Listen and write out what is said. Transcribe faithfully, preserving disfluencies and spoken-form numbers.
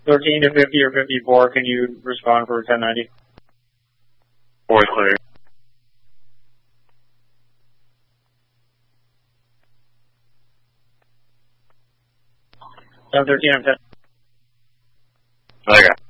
thirteen to fifty or fifty-four, can you respond for ten ninety? Four clear. seven thirteen, I'm ten. Okay.